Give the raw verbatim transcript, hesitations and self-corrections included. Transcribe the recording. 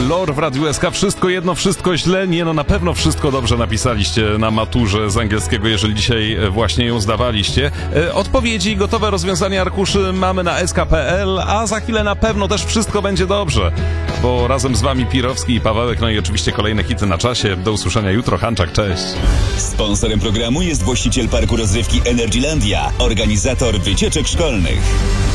Lore w Radiu S K. Wszystko jedno, wszystko źle. Nie no, na pewno wszystko dobrze napisaliście na maturze z angielskiego, jeżeli dzisiaj właśnie ją zdawaliście. Odpowiedzi i gotowe rozwiązania arkuszy mamy na s k kropka p l, a za chwilę na pewno też wszystko będzie dobrze, bo razem z wami Pirowski i Pawełek, no i oczywiście kolejne hity na czasie. Do usłyszenia jutro. Hanczak, cześć. Sponsorem programu jest właściciel parku rozrywki Energylandia, organizator wycieczek szkolnych.